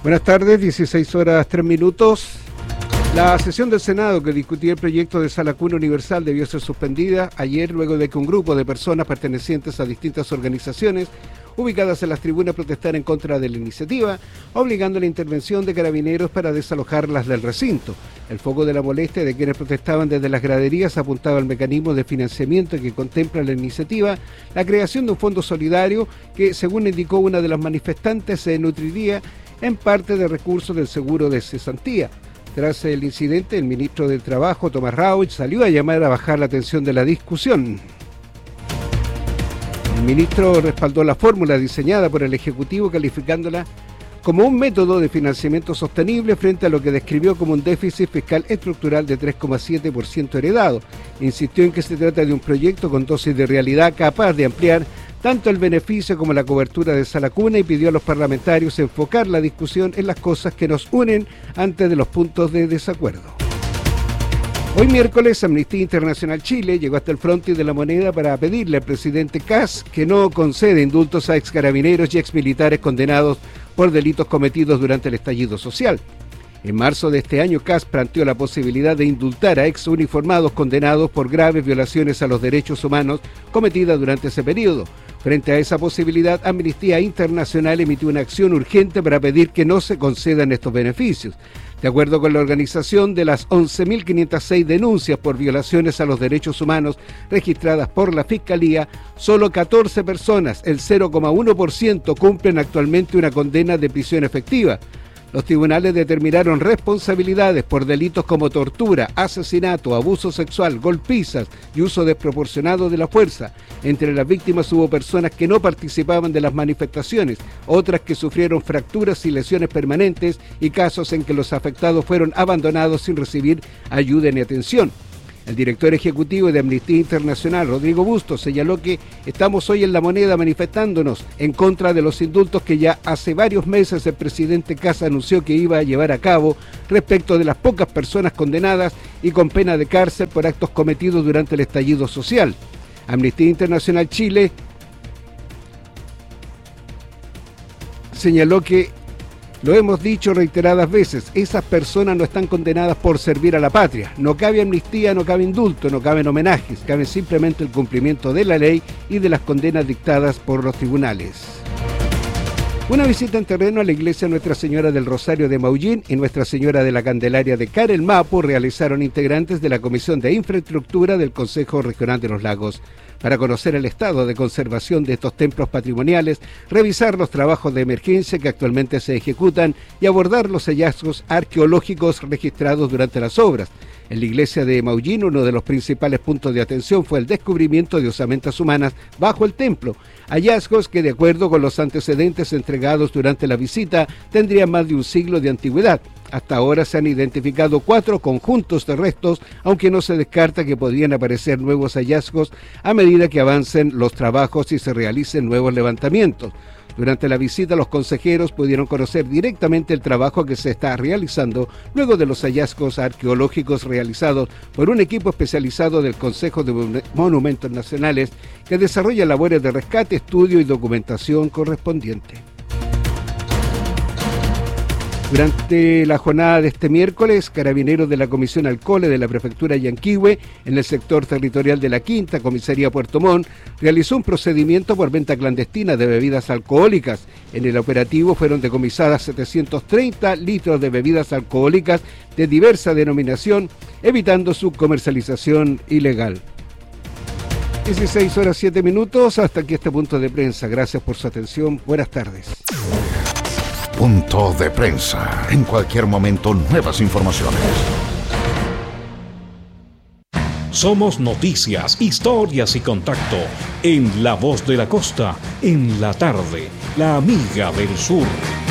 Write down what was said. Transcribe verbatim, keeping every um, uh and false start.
Buenas tardes, dieciséis horas tres minutos. La sesión del Senado que discutía el proyecto de Sala Cuna Universal debió ser suspendida ayer luego de que un grupo de personas pertenecientes a distintas organizaciones ubicadas en las tribunas protestaran en contra de la iniciativa, obligando la intervención de carabineros para desalojarlas del recinto. El foco de la molestia de quienes protestaban desde las graderías apuntaba al mecanismo de financiamiento que contempla la iniciativa, la creación de un fondo solidario que, según indicó una de las manifestantes, se nutriría en parte de recursos del seguro de cesantía. Tras el incidente, el ministro del Trabajo, Tomás Rauch, salió a llamar a bajar la tensión de la discusión. El ministro respaldó la fórmula diseñada por el Ejecutivo, calificándola como un método de financiamiento sostenible frente a lo que describió como un déficit fiscal estructural de tres coma siete por ciento heredado. Insistió en que se trata de un proyecto con dosis de realidad capaz de ampliar tanto el beneficio como la cobertura de Sala Cuna y pidió a los parlamentarios enfocar la discusión en las cosas que nos unen antes de los puntos de desacuerdo. Hoy miércoles, Amnistía Internacional Chile llegó hasta el frontis de la Moneda para pedirle al presidente Kast que no concede indultos a excarabineros y exmilitares condenados por delitos cometidos durante el estallido social. En marzo de este año, Kast planteó la posibilidad de indultar a exuniformados condenados por graves violaciones a los derechos humanos cometidas durante ese periodo. Frente a esa posibilidad, Amnistía Internacional emitió una acción urgente para pedir que no se concedan estos beneficios. De acuerdo con la organización, de las once mil quinientas seis denuncias por violaciones a los derechos humanos registradas por la Fiscalía, solo catorce personas, el cero coma uno por ciento, cumplen actualmente una condena de prisión efectiva. Los tribunales determinaron responsabilidades por delitos como tortura, asesinato, abuso sexual, golpizas y uso desproporcionado de la fuerza. Entre las víctimas hubo personas que no participaban de las manifestaciones, otras que sufrieron fracturas y lesiones permanentes y casos en que los afectados fueron abandonados sin recibir ayuda ni atención. El director ejecutivo de Amnistía Internacional, Rodrigo Bustos, señaló que estamos hoy en La Moneda manifestándonos en contra de los indultos que ya hace varios meses el presidente Kast anunció que iba a llevar a cabo respecto de las pocas personas condenadas y con pena de cárcel por actos cometidos durante el estallido social. Amnistía Internacional Chile señaló que, lo hemos dicho reiteradas veces, esas personas no están condenadas por servir a la patria. No cabe amnistía, no cabe indulto, no caben homenajes, cabe simplemente el cumplimiento de la ley y de las condenas dictadas por los tribunales. Una visita en terreno a la iglesia Nuestra Señora del Rosario de Maullín y Nuestra Señora de la Candelaria de Carelmapo realizaron integrantes de la Comisión de Infraestructura del Consejo Regional de los Lagos, para conocer el estado de conservación de estos templos patrimoniales, revisar los trabajos de emergencia que actualmente se ejecutan y abordar los hallazgos arqueológicos registrados durante las obras. En la iglesia de Maullín, uno de los principales puntos de atención fue el descubrimiento de osamentas humanas bajo el templo, hallazgos que, de acuerdo con los antecedentes entregados durante la visita, tendrían más de un siglo de antigüedad. Hasta ahora se han identificado cuatro conjuntos de restos, aunque no se descarta que podrían aparecer nuevos hallazgos a medida que avancen los trabajos y se realicen nuevos levantamientos. Durante la visita, los consejeros pudieron conocer directamente el trabajo que se está realizando luego de los hallazgos arqueológicos realizados por un equipo especializado del Consejo de Monumentos Nacionales que desarrolla labores de rescate, estudio y documentación correspondiente. Durante la jornada de este miércoles, carabineros de la Comisión Alcole de la Prefectura Yanquihue, en el sector territorial de la Quinta Comisaría Puerto Montt, realizó un procedimiento por venta clandestina de bebidas alcohólicas. En el operativo fueron decomisadas setecientos treinta litros de bebidas alcohólicas de diversa denominación, evitando su comercialización ilegal. dieciséis horas siete minutos, hasta aquí este punto de prensa. Gracias por su atención. Buenas tardes. Punto de prensa. En cualquier momento, nuevas informaciones. Somos noticias, historias y contacto en La Voz de la Costa, en la tarde, La Amiga del Sur.